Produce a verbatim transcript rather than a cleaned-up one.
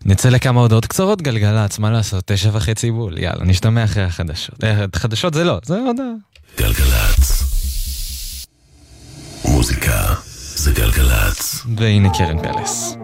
נצא לכמה הודעות קצרות, גלגלצ, מה לעשות? תשע וחצי בול, יאללה, נשתמע אחרי החדשות. חדשות זה לא, זה הודעה. גלגלצ. מוזיקה זה גלגלצ. והנה קרן פלס.